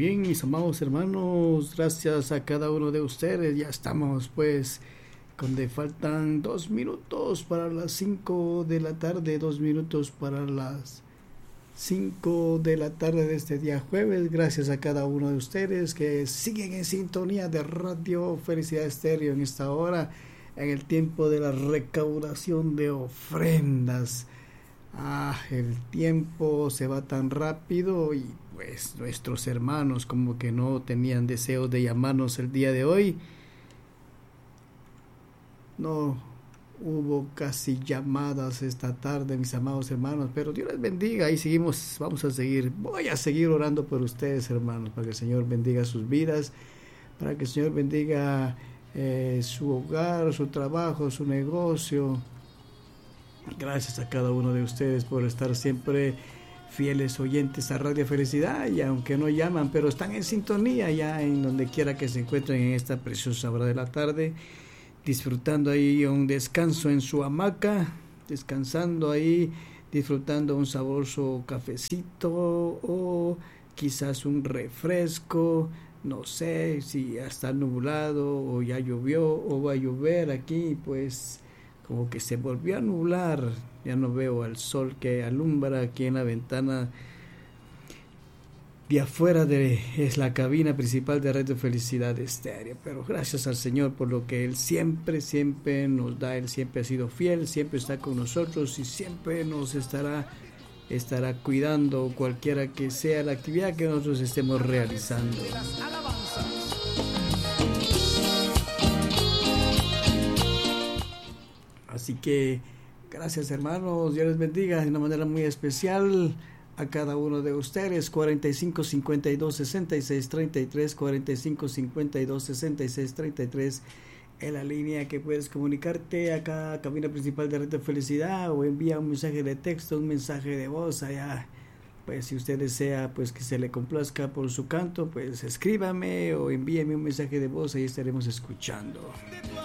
bien, mis amados hermanos, gracias a cada uno de ustedes. Ya estamos pues donde faltan 2 minutos para las 5 de la tarde, 2 minutos para las 5 de la tarde de este día jueves. Gracias a cada uno de ustedes que siguen en sintonía de Radio Felicidad Estéreo en esta hora, en el tiempo de la recaudación de ofrendas. El tiempo se va tan rápido y pues nuestros hermanos como que no tenían deseo de llamarnos el día de hoy. No hubo casi llamadas esta tarde, mis amados hermanos, pero Dios les bendiga. Ahí seguimos, voy a seguir orando por ustedes, hermanos, para que el Señor bendiga sus vidas, para que el Señor bendiga su hogar, su trabajo, su negocio. Gracias a cada uno de ustedes por estar siempre fieles oyentes a Radio Felicidad, y aunque no llaman, pero están en sintonía ya en donde quiera que se encuentren en esta preciosa hora de la tarde, disfrutando ahí un descanso en su hamaca, descansando ahí, disfrutando un sabroso cafecito o quizás un refresco. No sé si ya está nublado o ya llovió o va a llover aquí, pues como que se volvió a nublar. Ya no veo al sol que alumbra aquí en la ventana de afuera es la cabina principal de Radio Felicidad Estéreo. Pero gracias al Señor por lo que Él siempre nos da. Él siempre ha sido fiel, siempre está con nosotros y siempre nos estará cuidando cualquiera que sea la actividad que nosotros estemos realizando. Así que gracias, hermanos, Dios les bendiga de una manera muy especial a cada uno de ustedes. 45 52 66 33, 45 52 66 33 en la línea que puedes comunicarte acá, cabina principal de Radio Felicidad, o envía un mensaje de texto, un mensaje de voz allá. Pues si usted desea pues que se le complazca por su canto, pues escríbame o envíeme un mensaje de voz, ahí estaremos escuchando.